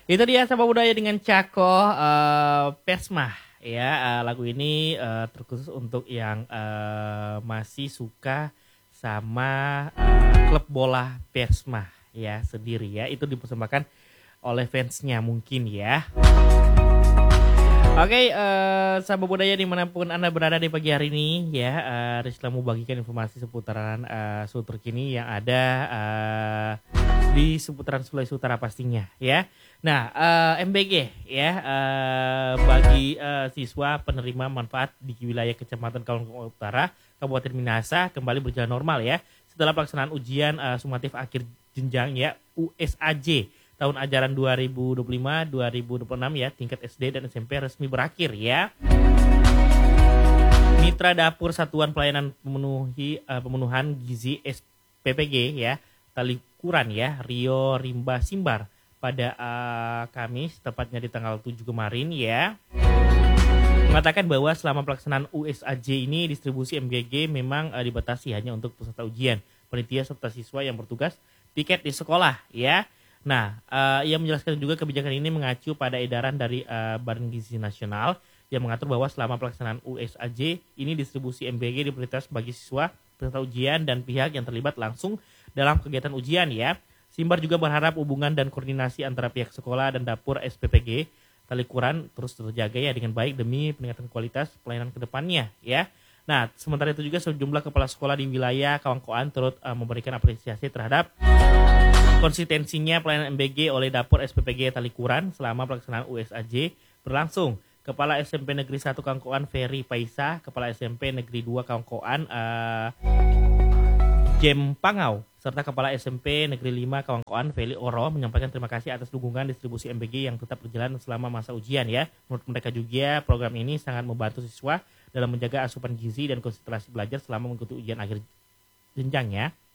Itu dia Sabah Budaya dengan Cako Pesmah ya. Lagu ini terkhusus untuk yang masih suka sama klub bola Pesmah ya sendiri ya. Itu dipersembahkan oleh fansnya mungkin ya. Oke, sahabat budaya dimanapun Anda berada di pagi hari ini ya, Rizla mau bagikan informasi seputaran suhu terkini yang ada di seputaran Sulawesi Utara pastinya ya. Nah, MBG ya, bagi siswa penerima manfaat di wilayah Kecamatan Kawan Utara, Kabupaten Minahasa kembali berjalan normal ya setelah pelaksanaan ujian sumatif akhir jenjang ya USAJ tahun ajaran 2025-2026 ya, tingkat SD dan SMP resmi berakhir ya. Mitra Dapur Satuan Pelayanan Pemenuhan Gizi SPPG ya, Talikuran ya, Rio Rimba Simbar pada Kamis tepatnya di tanggal 7 kemarin ya. Mengatakan bahwa selama pelaksanaan USAJ ini distribusi MGG memang dibatasi hanya untuk peserta ujian, panitia serta siswa yang bertugas tiket di sekolah ya. Nah, ia menjelaskan juga kebijakan ini mengacu pada edaran dari Badan Gizi Nasional yang mengatur bahwa selama pelaksanaan USAJ ini distribusi MBG diprioritas bagi siswa, peserta ujian dan pihak yang terlibat langsung dalam kegiatan ujian ya. Simbar juga berharap hubungan dan koordinasi antara pihak sekolah dan dapur SPPG Talikuran terus terjaga ya dengan baik demi peningkatan kualitas pelayanan ke depannya ya. Nah, sementara itu juga sejumlah kepala sekolah di wilayah Kawangkoan turut memberikan apresiasi terhadap konsistensinya pelayanan MBG oleh dapur SPPG Talikuran selama pelaksanaan USAJ berlangsung. Kepala SMP Negeri 1 Kawangkoan Ferry Paisa, Kepala SMP Negeri 2 Kawangkoan Jem Pangau, serta Kepala SMP Negeri 5 Kawangkoan Feli Oro menyampaikan terima kasih atas dukungan distribusi MBG yang tetap berjalan selama masa ujian ya. Menurut mereka juga program ini sangat membantu siswa dalam menjaga asupan gizi dan konsentrasi belajar selama mengikuti ujian akhir jenjang ya.